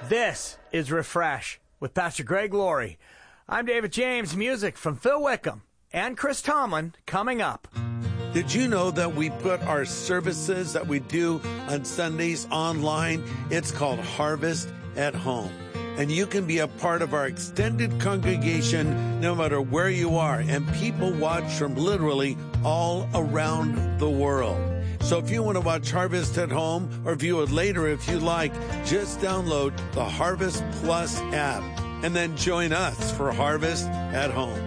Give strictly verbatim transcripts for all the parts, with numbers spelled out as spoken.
This is Refresh with Pastor Greg Laurie. I'm David James. Music from Phil Wickham and Chris Tomlin coming up. Did you know that we put our services that we do on Sundays online? It's called Harvest at Home. And you can be a part of our extended congregation no matter where you are. And people watch from literally all around the world. So if you want to watch Harvest at Home or view it later if you like, just download the Harvest Plus app and then join us for Harvest at Home.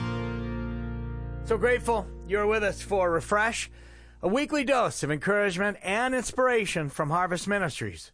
So grateful you're with us for Refresh, a weekly dose of encouragement and inspiration from Harvest Ministries.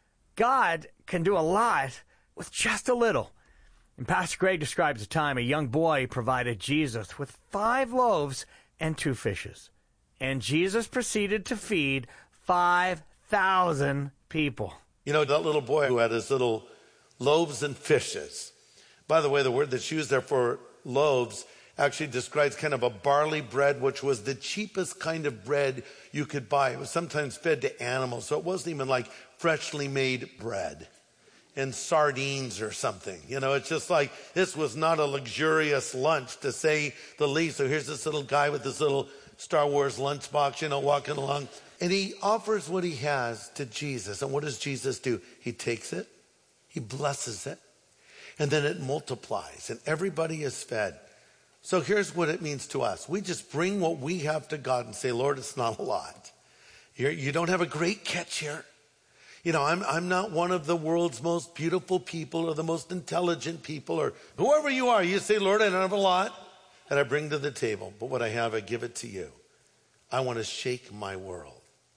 God can do a lot with just a little. And Pastor Greg describes a time a young boy provided Jesus with five loaves and two fishes. And Jesus proceeded to feed five thousand people. You know, that little boy who had his little loaves and fishes. By the way, the word that's used there for loaves actually describes kind of a barley bread, which was the cheapest kind of bread you could buy. It was sometimes fed to animals, so it wasn't even like freshly made bread and sardines or something. You know, it's just like this was not a luxurious lunch, to say the least. So here's this little guy with this little Star Wars lunchbox, you know, walking along. And he offers what he has to Jesus. And what does Jesus do? He takes it, he blesses it, and then it multiplies. And everybody is fed. So here's what it means to us. We just bring what we have to God and say, Lord, it's not a lot. You're, you don't have a great catch here. You know, I'm, I'm not one of the world's most beautiful people or the most intelligent people or whoever you are. You say, Lord, I don't have a lot that I bring to the table, but what I have, I give it to you. I want to shake my world.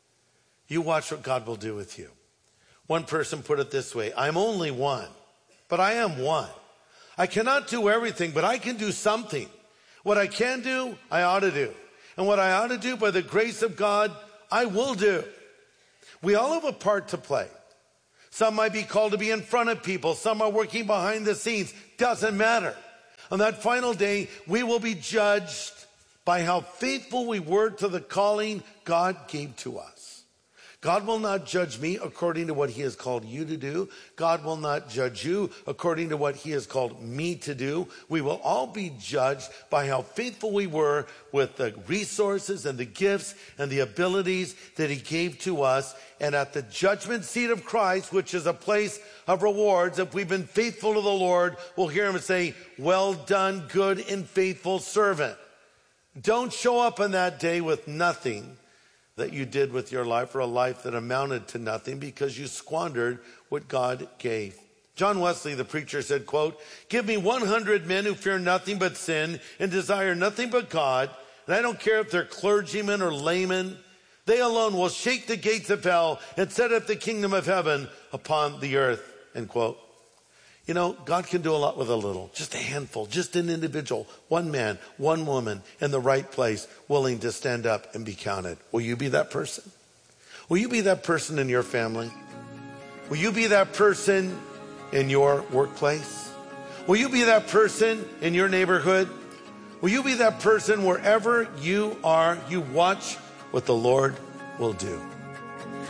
You watch what God will do with you. One person put it this way: I'm only one, but I am one. I cannot do everything, but I can do something. What I can do, I ought to do. And what I ought to do by the grace of God, I will do. We all have a part to play. Some might be called to be in front of people. Some are working behind the scenes. Doesn't matter. On that final day, we will be judged by how faithful we were to the calling God gave to us. God will not judge me according to what he has called you to do. God will not judge you according to what he has called me to do. We will all be judged by how faithful we were with the resources and the gifts and the abilities that he gave to us. And at the judgment seat of Christ, which is a place of rewards, if we've been faithful to the Lord, we'll hear him say, well done, good and faithful servant. Don't show up on that day with nothing that you did with your life, or a life that amounted to nothing because you squandered what God gave. John Wesley, the preacher, said, quote, give me one hundred men who fear nothing but sin and desire nothing but God, and I don't care if they're clergymen or laymen, they alone will shake the gates of hell and set up the kingdom of heaven upon the earth, end quote. You know, God can do a lot with a little, just a handful, just an individual, one man, one woman in the right place, willing to stand up and be counted. Will you be that person? Will you be that person in your family? Will you be that person in your workplace? Will you be that person in your neighborhood? Will you be that person wherever you are? You watch what the Lord will do.